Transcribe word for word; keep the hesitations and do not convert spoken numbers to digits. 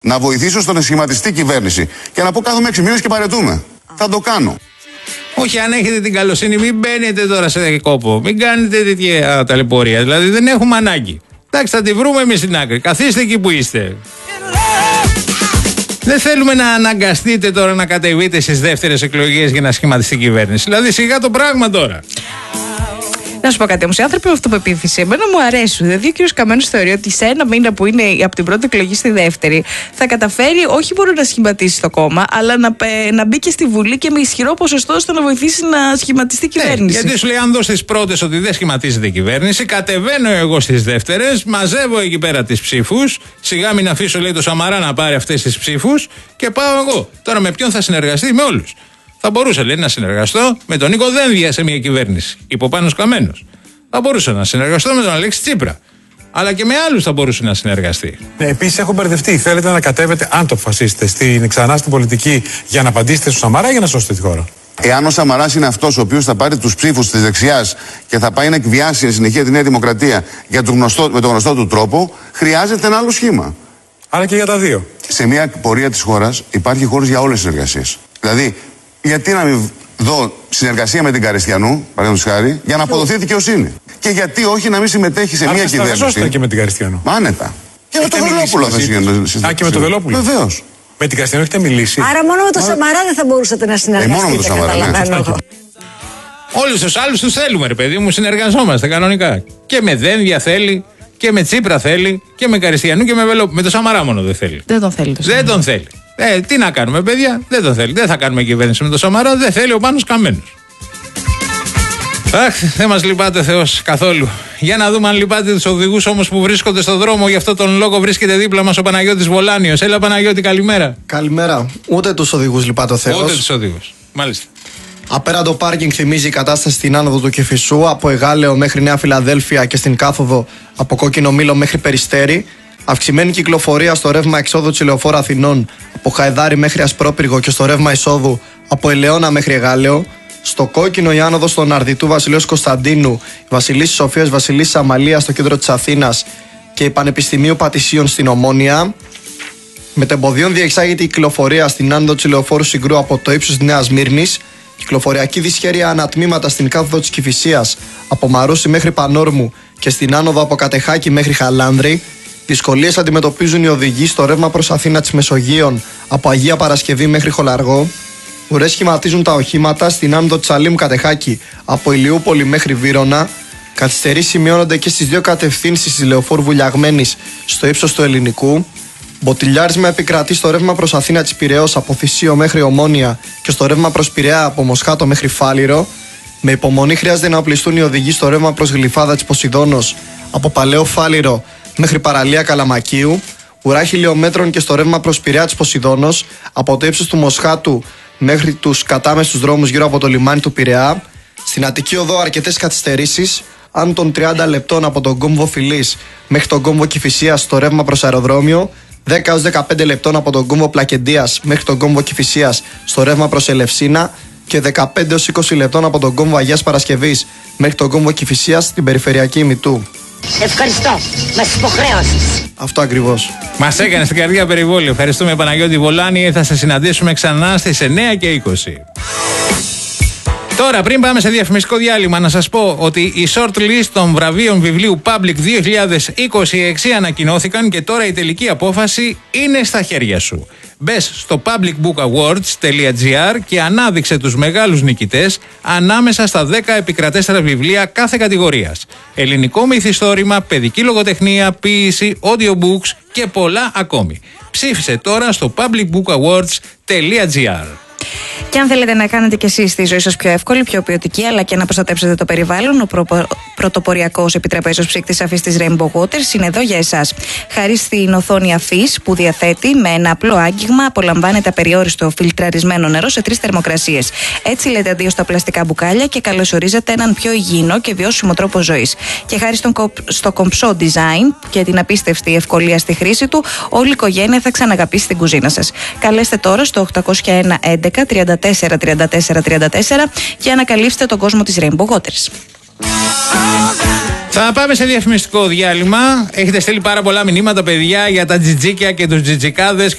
Να βοηθήσω στο να σχηματιστεί κυβέρνηση και να πω κάθομαι έξι μήνες και παρετούμε. Θα το κάνω. Όχι, αν έχετε την καλοσύνη, μην μπαίνετε τώρα σε κόπο. Μην κάνετε τέτοια ταλαιπωρία. Δηλαδή δεν έχουμε ανάγκη. Εντάξει, θα τη βρούμε εμείς στην άκρη. Καθίστε εκεί που είστε. Δεν θέλουμε να αναγκαστείτε τώρα να κατεβείτε στις δεύτερες εκλογές για να σχηματιστεί κυβέρνηση. Δηλαδή σιγά το πράγμα τώρα. Να σου πω κάτι όμως, οι άνθρωποι με αυτοπεποίθηση, εμένα μου αρέσουν. Δηλαδή, ο κ. Καμένος θεωρεί ότι σε ένα μήνα που είναι από την πρώτη εκλογή στη δεύτερη, θα καταφέρει όχι μόνο να σχηματίσει το κόμμα, αλλά να, να μπει και στη Βουλή και με ισχυρό ποσοστό ώστε να βοηθήσει να σχηματιστεί κυβέρνηση. Ναι, γιατί σου λέει, αν δω στις πρώτες ότι δεν σχηματίζεται κυβέρνηση, κατεβαίνω εγώ στις δεύτερες, μαζεύω εκεί πέρα τις ψήφους, σιγά μην αφήσω, λέει, το Σαμαρά να πάρει αυτές τις ψήφους και πάω εγώ. Τώρα με ποιον θα συνεργαστεί? Με όλους. Θα μπορούσα, λέει, να συνεργαστώ με τον Νίκο Δένδια σε μια κυβέρνηση. Είπε ο Πάνος Καμένος. Θα μπορούσα να συνεργαστώ με τον Αλέξη Τσίπρα. Αλλά και με άλλους θα μπορούσε να συνεργαστεί. Ναι, επίσης έχω μπερδευτεί. Θέλετε να κατέβετε, αν το αποφασίσετε, στην, ξανά στην πολιτική για να απαντήσετε στο Σαμαρά ή για να σώσετε τη χώρα? Εάν ο Σαμαράς είναι αυτός ο οποίος θα πάρει τους ψήφους της δεξιάς και θα πάει να εκβιάσει εν συνεχεία τη Νέα Δημοκρατία για το γνωστό, με τον γνωστό του τρόπο, χρειάζεται ένα άλλο σχήμα. Άρα και για τα δύο. Σε μια πορεία της χώρας υπάρχει χώρος για όλες τις εργασίες. Δηλαδή, γιατί να μην δω συνεργασία με την Καριστιανού, παραδείγματος χάρη, για να αποδοθεί δικαιοσύνη. Και γιατί όχι να μην συμμετέχει σε Άρα μια κυβέρνηση. Άρα και με την Καριστιανού. Άνετα. Και με τον Βελόπουλο θα συνεργαστεί. Α, και με τον Βελόπουλο. Βεβαίως. Με την Καριστιανού έχετε μιλήσει? Άρα μόνο με τον Σαμαρά δεν θα μπορούσατε να συνεργαστείτε? Ε, μόνο με τον Σαμαρά, ναι. Όλους τους άλλους τους θέλουμε, ρε παιδί μου, συνεργαζόμαστε κανονικά. Και με Δένδια θέλει, και με Τσίπρα θέλει, και με Καριστιανού και με Βελόπουλο. Με τον Σαμαρά μόνο δεν θέλει. Δεν τον θέλει. Δεν τον θέλει. Ε, τι να κάνουμε, παιδιά, δεν τον θέλει. Δεν θα κάνουμε κυβέρνηση με τον Σαμαρά, δεν θέλει ο Πάνος Καμένος. Αχ, δεν μας λυπάται Θεός καθόλου. Για να δούμε αν λυπάται τους οδηγούς όμως που βρίσκονται στον δρόμο. Γι' αυτό τον λόγο βρίσκεται δίπλα μας ο Παναγιώτης Βολάνιος. Έλα, Παναγιώτη, καλημέρα. Καλημέρα. Ούτε τους οδηγούς λυπάται ο Θεός. Ούτε τους οδηγούς. Μάλιστα. Απέραντο πάρκινγκ θυμίζει η κατάσταση στην άνοδο του Κηφισού, από Εγάλεο μέχρι Νέα Φιλαδέλφια και στην κάθοδο από Κόκκινο Μήλο μέχρι Περιστέρι. Αυξημένη κυκλοφορία στο ρεύμα εξόδου της Λεωφόρου Αθηνών από Χαϊδάρι μέχρι Ασπρόπυργο και στο ρεύμα εισόδου από Ελαιώνα μέχρι Εγάλεο. Στο Κόκκινο η άνοδος στον Αρδιτού Βασιλέως Κωνσταντίνου, Βασιλίσσης Σοφίας, Βασιλίσσης Αμαλίας στο κέντρο της Αθήνας και η Πανεπιστημίου Πατησίων στην Ομόνια. Μετεμποδίων διεξάγεται η κυκλοφορία στην άνοδο της Λεωφόρου Συγκρού από το ύψος της Νέας Μύρνης. Κυκλοφοριακή δυσχέρεια ανατμήματα στην κάθοδο της Κηφισίας από Μαρούσι μέχρι Πανόρμου και στην άνοδο από Κατεχάκη μέχρι Χαλάνδρη. Δυσκολίες αντιμετωπίζουν οι οδηγοί στο ρεύμα προς Αθήνα της Μεσογείων από Αγία Παρασκευή μέχρι Χολαργό. Ουρές σχηματίζουν τα οχήματα στην άνοδο της Αλήμου Κατεχάκη από Ηλιούπολη μέχρι Βύρωνα. Καθυστερήσεις σημειώνονται και στις δύο κατευθύνσεις της Λεωφόρου Βουλιαγμένης στο ύψος του Ελληνικού. Μποτιλιάρισμα επικρατεί στο ρεύμα προς Αθήνα της Πειραιώς από Θησίο μέχρι Ομόνια και στο ρεύμα προς Πειραιά από Μοσχάτο μέχρι Φάληρο. Με υπομονή χρειάζεται να οπλιστούν οι οδηγοί στο ρεύμα προς Γλυφάδα της Ποσειδώνος από Παλαιό Φάληρο μέχρι Παραλία Καλαμακίου. Ουρά χιλιόμετρων και στο ρεύμα προς Πειραιά της Ποσειδώνος από το ύψος του Μοσχάτου μέχρι τους κατάμεσους δρόμους γύρω από το λιμάνι του Πειραιά. Στην Αττική Οδό αρκετές καθυστερήσεις, άνω των τριάντα λεπτών από τον κόμβο Φιλής μέχρι τον κόμβο Κηφισίας στο ρεύμα προς αεροδρόμιο, δέκα έως δεκαπέντε λεπτών από τον κόμβο Πλακεντίας μέχρι τον κόμβο Κηφισίας στο ρεύμα προς Ελευσίνα και δεκαπέντε έως είκοσι λεπτών από τον κόμβο Αγίας Παρασκευής μέχρι τον κόμβο Κηφισίας στην περιφερειακή ημιτού. Ευχαριστώ. Μας υποχρέωσες. Αυτό ακριβώς. Μας έκανε στην καρδιά περιβόλη. Ευχαριστούμε, Παναγιώτη Βολάνη. Θα σε συναντήσουμε ξανά στις εννιά και είκοσι. Τώρα, πριν πάμε σε διαφημιστικό διάλειμμα, να σας πω ότι οι short list των βραβείων βιβλίου Public δύο χιλιάδες είκοσι έξι ανακοινώθηκαν και τώρα η τελική απόφαση είναι στα χέρια σου. Μπες στο public book awards τελεία τζι άρ και ανάδειξε τους μεγάλους νικητές ανάμεσα στα δέκα επικρατέστερα βιβλία κάθε κατηγορίας. Ελληνικό μυθιστόρημα, παιδική λογοτεχνία, ποίηση, audiobooks και πολλά ακόμη. Ψήφισε τώρα στο public book awards τελεία τζι άρ. Και αν θέλετε να κάνετε και εσείς τη ζωή σας πιο εύκολη, πιο ποιοτική, αλλά και να προστατέψετε το περιβάλλον, ο προ... πρωτοποριακός επιτραπέζιος ψύκτης αφής της Rainbow Waters είναι εδώ για εσάς. Χάρη στην οθόνη αφής που διαθέτει με ένα απλό άγγιγμα, απολαμβάνετε απεριόριστο φιλτραρισμένο νερό σε τρεις θερμοκρασίες. Έτσι λέτε αντίο στα πλαστικά μπουκάλια και καλωσορίζετε έναν πιο υγιεινό και βιώσιμο τρόπο ζωής. Και χάρη στον κο... στο κομψό design και την απίστευτη ευκολία στη χρήση του, όλη η οικογένεια θα ξαναγαπήσει την κουζίνα σας. Καλέστε τώρα στο οκτώ μηδέν ένα έντεκα τριάντα τέσσερα τριάντα τέσσερα τριάντα τέσσερα και ανακαλύψτε τον κόσμο της Rainbow Waters. Θα πάμε σε διαφημιστικό διάλειμμα. Έχετε στείλει πάρα πολλά μηνύματα, παιδιά, για τα τζιτζίκια και τους τζιτζικάδες.